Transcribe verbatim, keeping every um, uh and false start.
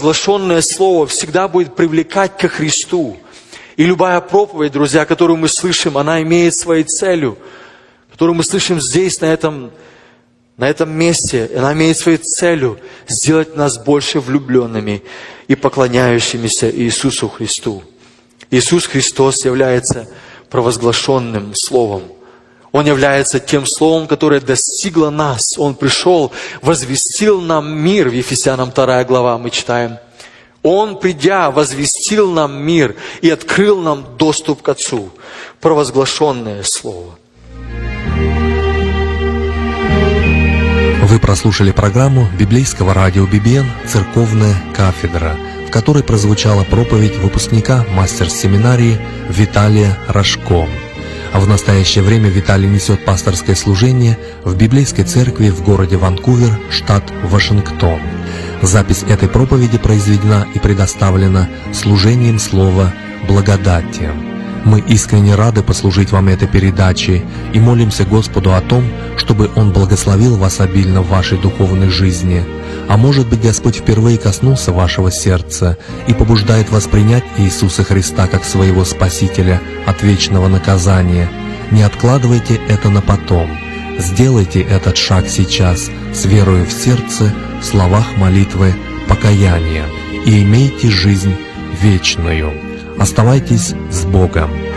провозглашенное Слово всегда будет привлекать ко Христу. И любая проповедь, друзья, которую мы слышим, она имеет своей целью, которую мы слышим здесь, на этом, на этом месте, она имеет своей целью сделать нас больше влюбленными и поклоняющимися Иисусу Христу. Иисус Христос является провозглашенным Словом. Он является тем Словом, которое достигло нас. Он пришел, возвестил нам мир. В Ефесянам вторая глава мы читаем. Он, придя, возвестил нам мир и открыл нам доступ к Отцу. Провозглашенное Слово. Вы прослушали программу библейского радио би би эн «Церковная кафедра», в которой прозвучала проповедь выпускника мастер-семинарии Виталия Рожко. А в настоящее время Виталий несет пасторское служение в библейской церкви в городе Ванкувер, штат Вашингтон. Запись этой проповеди произведена и предоставлена служением слова «Благодати». Мы искренне рады послужить вам этой передачей и молимся Господу о том, чтобы Он благословил вас обильно в вашей духовной жизни. А может быть, Господь впервые коснулся вашего сердца и побуждает вас принять Иисуса Христа как своего Спасителя от вечного наказания. Не откладывайте это на потом. Сделайте этот шаг сейчас с верою в сердце, в словах молитвы, покаяния, и имейте жизнь вечную. Оставайтесь с Богом.